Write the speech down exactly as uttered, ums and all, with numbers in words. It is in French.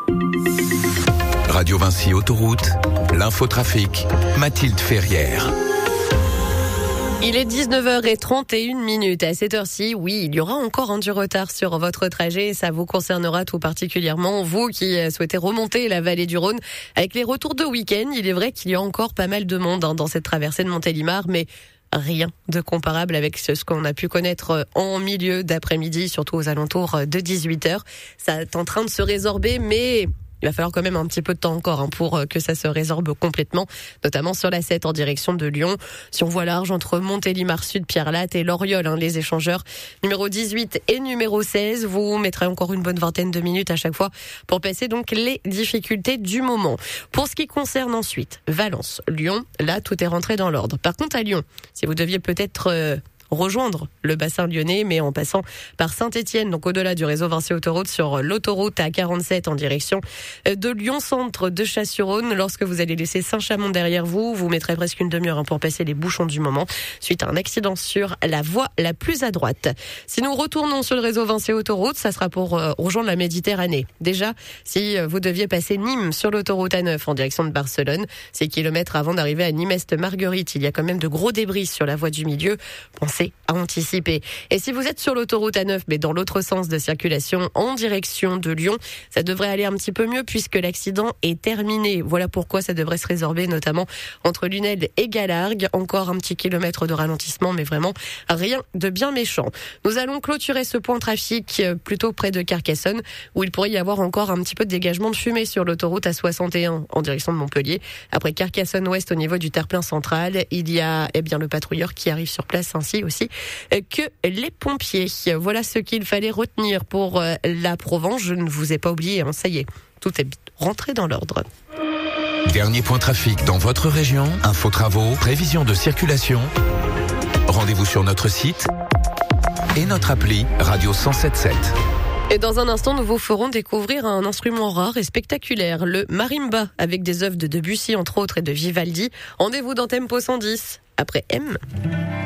Radio Vinci Autoroute, l'infotrafic, Mathilde Ferrière. Il est dix-neuf heures trente et une minutes. À cette heure-ci, oui, il y aura encore un du retard sur votre trajet. Ça vous concernera tout particulièrement, vous qui souhaitez remonter la vallée du Rhône. Avec les retours de week-end, il est vrai qu'il y a encore pas mal de monde hein, dans cette traversée de Montélimar, mais rien de comparable avec ce qu'on a pu connaître en milieu d'après-midi, surtout aux alentours de dix-huit heures. Ça est en train de se résorber, mais il va falloir quand même un petit peu de temps encore hein, pour que ça se résorbe complètement, notamment sur la sept en direction de Lyon. Si on voit large entre Montélimar Sud, Pierrelatte et Loriol, hein, les échangeurs numéro dix-huit et numéro seize, vous mettrez encore une bonne vingtaine de minutes à chaque fois pour passer donc les difficultés du moment. Pour ce qui concerne ensuite Valence, Lyon, là tout est rentré dans l'ordre. Par contre à Lyon, si vous deviez peut-être euh, rejoindre le bassin lyonnais, mais en passant par Saint-Étienne, donc au-delà du réseau Vinci Autoroute, sur l'autoroute A quarante-sept en direction de Lyon-Centre de Chasse-sur-Rhône. Lorsque vous allez laisser Saint-Chamond derrière vous, vous mettrez presque une demi-heure pour passer les bouchons du moment, suite à un accident sur la voie la plus à droite. Si nous retournons sur le réseau Vinci Autoroute, ça sera pour rejoindre la Méditerranée. Déjà, si vous deviez passer Nîmes sur l'autoroute A neuf en direction de Barcelone, six kilomètres avant d'arriver à Nîmes-Est-Marguerite, il y a quand même de gros débris sur la voie du milieu. Pensez à anticiper. Et si vous êtes sur l'autoroute A neuf, mais dans l'autre sens de circulation, en direction de Lyon, ça devrait aller un petit peu mieux puisque l'accident est terminé. Voilà pourquoi ça devrait se résorber, notamment entre Lunel et Galargues. Encore un petit kilomètre de ralentissement, mais vraiment rien de bien méchant. Nous allons clôturer ce point trafic plutôt près de Carcassonne, où il pourrait y avoir encore un petit peu de dégagement de fumée sur l'autoroute A soixante et un en direction de Montpellier. Après Carcassonne-Ouest, au niveau du terre-plein central, il y a eh bien le patrouilleur qui arrive sur place, ainsi aussi que les pompiers. Voilà ce qu'il fallait retenir pour la Provence. Je ne vous ai pas oublié, hein, ça y est, tout est rentré dans l'ordre. Dernier point trafic dans votre région, info travaux, prévision de circulation. Rendez-vous sur notre site et notre appli Radio cent sept virgule sept. Et dans un instant, nous vous ferons découvrir un instrument rare et spectaculaire, le marimba, avec des œuvres de Debussy entre autres et de Vivaldi. Rendez-vous dans Tempo cent dix, après M.